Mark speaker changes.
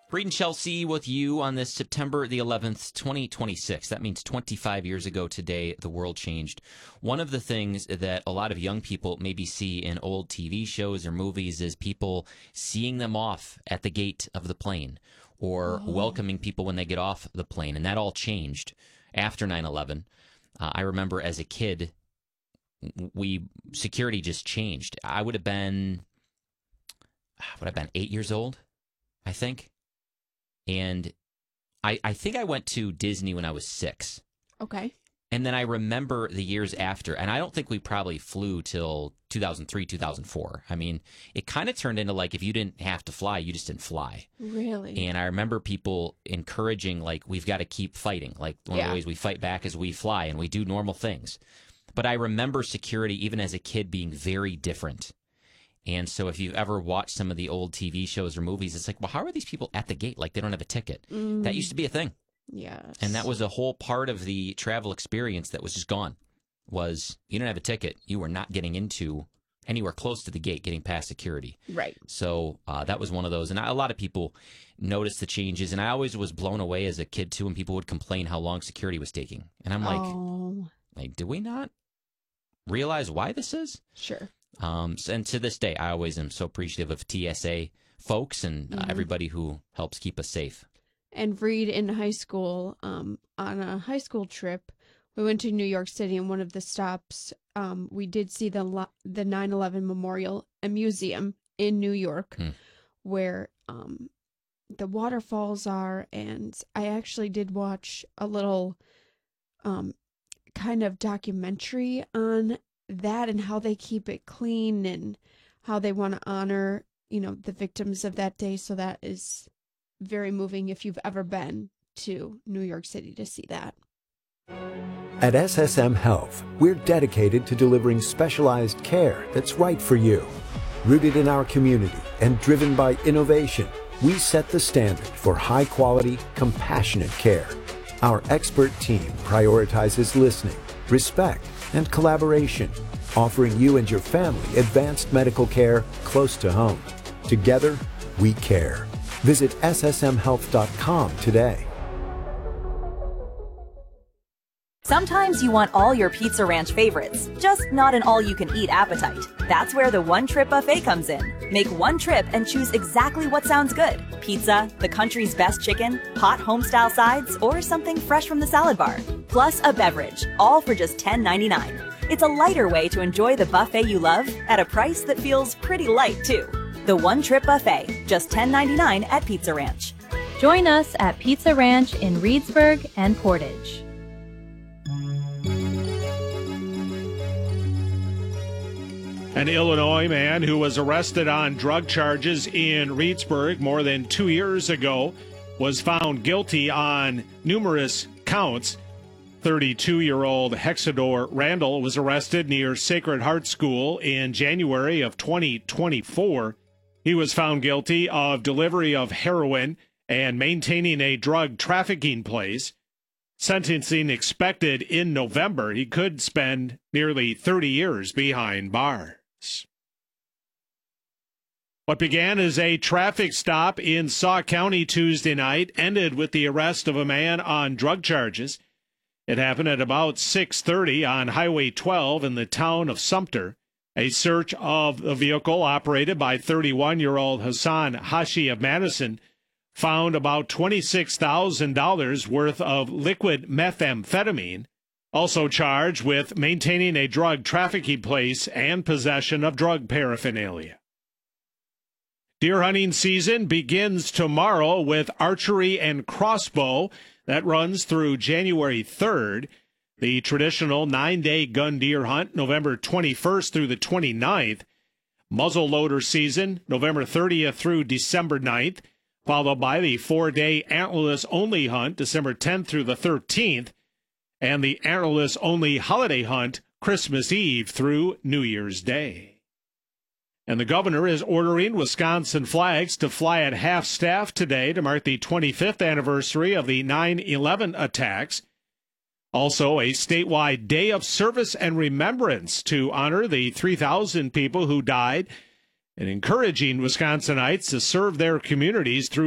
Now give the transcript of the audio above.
Speaker 1: Reed and Chelsea with you on this September the 11th, 2026. That means 25 years ago today, the world changed. One of the things that a lot of young people maybe see in old TV shows or movies is people seeing them off at the gate of the plane or welcoming people when they get off the plane. And that all changed after 9/11. I remember as a kid, security just changed. I would have been 8 years old, I think. And I think I went to Disney when I was 6.
Speaker 2: Okay.
Speaker 1: And then I remember the years after, and I don't think we probably flew till 2003, 2004. I mean, it kind of turned into like if you didn't have to fly, you just didn't fly.
Speaker 2: Really?
Speaker 1: And I remember people encouraging, like, we've got to keep fighting. Like, one of the ways we fight back is we fly and we do normal things. But I remember security, even as a kid, being very different. And so if you've ever watched some of the old TV shows or movies, it's like, well, how are these people at the gate? Like, they don't have a ticket. That used to be a thing.
Speaker 2: Yes.
Speaker 1: And that was a whole part of the travel experience that was just gone, was you don't have a ticket. You were not getting into anywhere close to the gate, getting past security.
Speaker 2: Right.
Speaker 1: So that was one of those. And a lot of people noticed the changes. And I always was blown away as a kid, too, when people would complain how long security was taking. And I'm like, did we not realize why this is?
Speaker 2: Sure.
Speaker 1: And to this day, I always am so appreciative of TSA folks and everybody who helps keep us safe.
Speaker 2: And Reed, in high school, on a high school trip, we went to New York City, and one of the stops, we did see the 9/11 Memorial and Museum in New York, where the waterfalls are. And I actually did watch a little kind of documentary on that and how they keep it clean and how they want to honor, the victims of that day. So that is very moving if you've ever been to New York City to see that.
Speaker 3: At SSM Health, we're dedicated to delivering specialized care that's right for you. Rooted in our community and driven by innovation, we set the standard for high-quality, compassionate care. Our expert team prioritizes listening, respect, and collaboration, offering you and your family advanced medical care close to home. Together, we care. Visit ssmhealth.com today.
Speaker 4: Sometimes you want all your Pizza Ranch favorites, just not an all-you-can-eat appetite. That's where the One Trip Buffet comes in. Make one trip and choose exactly what sounds good. Pizza, the country's best chicken, hot home-style sides, or something fresh from the salad bar. Plus a beverage, all for just $10.99. It's a lighter way to enjoy the buffet you love at a price that feels pretty light, too. The One Trip Buffet, just $10.99 at Pizza Ranch.
Speaker 5: Join us at Pizza Ranch in Reedsburg and Portage.
Speaker 6: An Illinois man who was arrested on drug charges in Reedsburg more than 2 years ago was found guilty on numerous counts. 32-year-old Hexador Randall was arrested near Sacred Heart School in January of 2024. He was found guilty of delivery of heroin and maintaining a drug trafficking place. Sentencing expected in November. He could spend nearly 30 years behind bars. What began as a traffic stop in Sauk County Tuesday night ended with the arrest of a man on drug charges. It happened at about 6:30 on Highway 12 in the town of Sumter. A search of the vehicle operated by 31-year-old Hassan Hashi of Madison found about $26,000 worth of liquid methamphetamine. Also charged with maintaining a drug trafficking place and possession of drug paraphernalia. Deer hunting season begins tomorrow with archery and crossbow. That runs through January 3rd. The traditional 9-day gun deer hunt, November 21st through the 29th. Muzzleloader season, November 30th through December 9th, followed by the 4-day antlerless-only hunt, December 10th through the 13th, and the antlerless-only holiday hunt, Christmas Eve through New Year's Day. And the governor is ordering Wisconsin flags to fly at half-staff today to mark the 25th anniversary of the 9/11 attacks. Also, a statewide day of service and remembrance to honor the 3,000 people who died, and encouraging Wisconsinites to serve their communities through